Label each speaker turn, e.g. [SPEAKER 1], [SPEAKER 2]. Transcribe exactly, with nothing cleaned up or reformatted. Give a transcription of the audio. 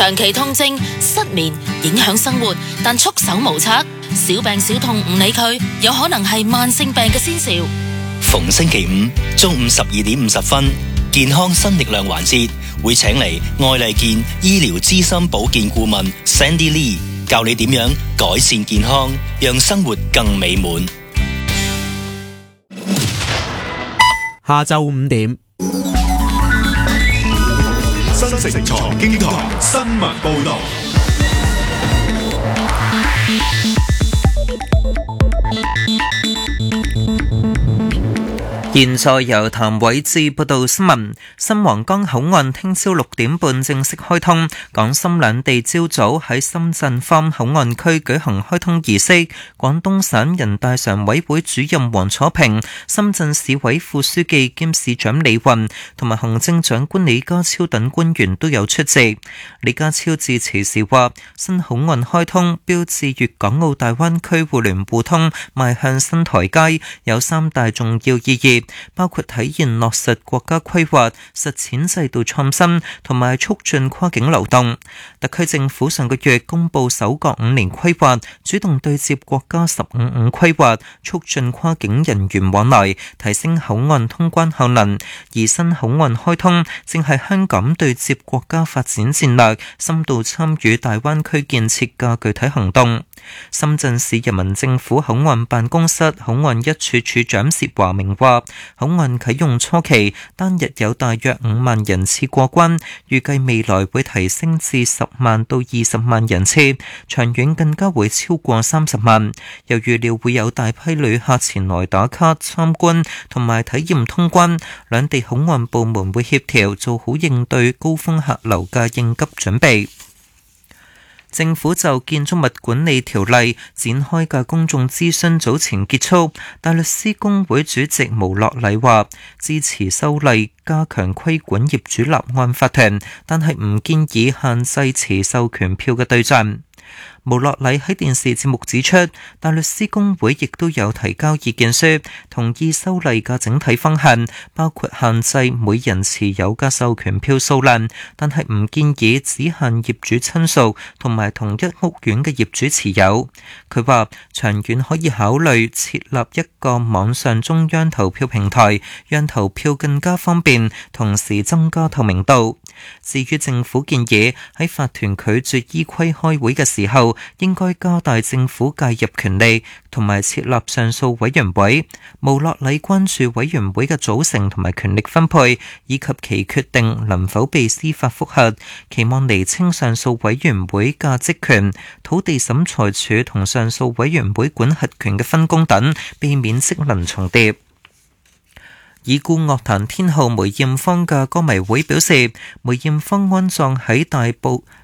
[SPEAKER 1] 長期痛症、失眠影響生活，但束手無策，小病小痛唔理佢，有可能係慢性病嘅先兆。
[SPEAKER 2] 逢星期五中午十二點五十分，健康新力量環節會請嚟愛麗健醫療資深保健顧問 Sandy Lee 教你點樣改善健康，讓生活更美滿。
[SPEAKER 3] 下晝五點，
[SPEAKER 4] 新城財經台新聞報道。
[SPEAKER 5] 現在由譚偉智報道新聞。新皇崗口岸聽朝六點半正式開通，港深兩地朝早喺深圳灣口岸區舉行開通儀式。廣東省人大常委會主任黃楚平、深圳市委副書記兼市長李雲同埋行政長官李家超等官員都有出席。李家超致辭時話：新口岸開通標誌粵港澳大灣區互聯互通邁向新台階，有三大重要意義，包括體現落實國家規劃、實踐制度創新同埋促進跨境流動。特區政府上個月公布首個五年規劃，主動對接國家十五五規劃，促進跨境人員往來，提升口岸通關效能。而新口岸開通正係香港對接國家發展戰略、深度參與大灣區建設嘅具體行動。深圳市人民政府口岸辦公室口岸一處處長薛華明話：口岸啟用初期，單日有大約五萬人次過關，預計未來會提升至十萬到二十萬人次，長遠更加會超過三十萬。又預料會有大批旅客前來打卡、參觀同埋體驗通關，兩地口岸部門會協調做好應對高峰客流嘅應急準備。政府就建築物管理條例展開嘅公眾諮詢早前結束，大律師公會主席毛樂禮話支持修例加強規管業主立案法團，但係唔建議限制持授權票嘅對象。毛樂禮喺電視節目指出，大律師公會亦都有提交意見書，同意修例嘅整體方向，包括限制每人持有嘅授權票數量，但係唔建議只限業主親屬同埋同一屋苑嘅業主持有。佢話長遠可以考慮設立一個網上中央投票平台，讓投票更加方便，同時增加透明度。至於政府建議喺法團拒絕依規開會嘅時候，應該加大政府介入權力，同埋設立上訴委員會。毛樂禮關注委員會嘅組成同埋權力分配，以及其決定能否被司法覆核，期望釐清上訴委員會嘅職權、土地審裁處同上訴委員會管轄權嘅分工等，避免職能重疊。已故樂壇天后梅艷芳嘅歌迷會表示，梅艷芳安葬喺大埔